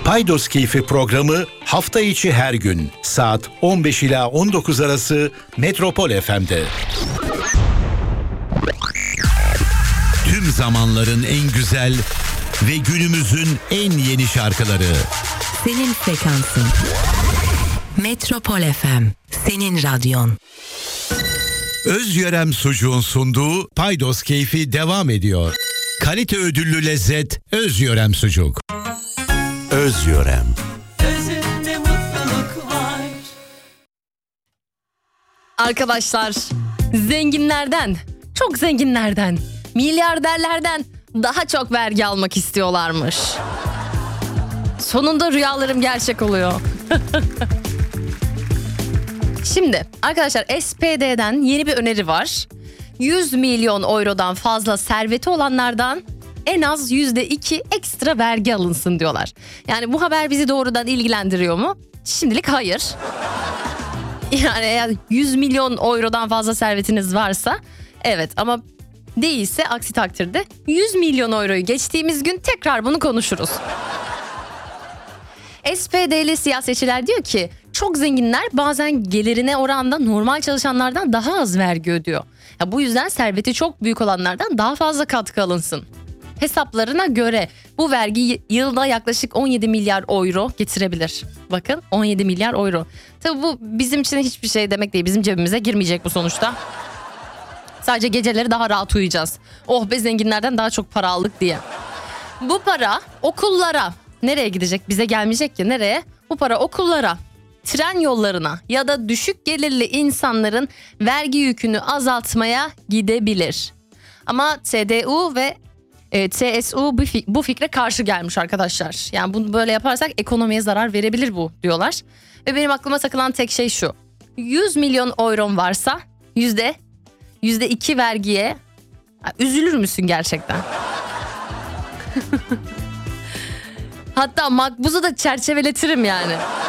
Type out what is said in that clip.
Paydos Keyfi programı hafta içi her gün saat 15 ila 19 arası Metropol FM'de. Tüm zamanların en güzel ve günümüzün en yeni şarkıları. Senin frekansın. Metropol FM. Senin radyon. Özyörem Sucuğun sunduğu Paydos Keyfi devam ediyor. Kalite ödüllü lezzet Özyörem Sucuk. Özyörem. Özünde mutluluk var. Arkadaşlar, zenginlerden, çok zenginlerden, milyarderlerden daha çok vergi almak istiyorlarmış. Sonunda rüyalarım gerçek oluyor. Şimdi arkadaşlar, SPD'den yeni bir öneri var. 100 milyon eurodan fazla serveti olanlardan en az %2 ekstra vergi alınsın diyorlar. Yani bu haber bizi doğrudan ilgilendiriyor mu? Şimdilik hayır. Yani eğer 100 milyon eurodan fazla servetiniz varsa evet, ama değilse aksi takdirde 100 milyon euroyu geçtiğimiz gün tekrar bunu konuşuruz. SPD'li siyasetçiler diyor ki çok zenginler bazen gelirine oranla normal çalışanlardan daha az vergi ödüyor. Ya bu yüzden serveti çok büyük olanlardan daha fazla katkı alınsın. Hesaplarına göre bu vergi yılda yaklaşık 17 milyar euro getirebilir. Bakın, 17 milyar euro. Tabii bu bizim için hiçbir şey demek değil. Bizim cebimize girmeyecek bu sonuçta. Sadece geceleri daha rahat uyuyacağız. Oh be, zenginlerden daha çok para aldık diye. Bu para okullara nereye gidecek? Bize gelmeyecek ki, nereye? Bu para okullara, tren yollarına ya da düşük gelirli insanların vergi yükünü azaltmaya gidebilir. Ama CDU ve CSU bu fikre karşı gelmiş arkadaşlar. Yani bunu böyle yaparsak ekonomiye zarar verebilir bu diyorlar. Ve benim aklıma takılan tek şey şu. 100 milyon euron varsa %2 vergiye üzülür müsün gerçekten? Hatta makbuzu da çerçeveletirim yani.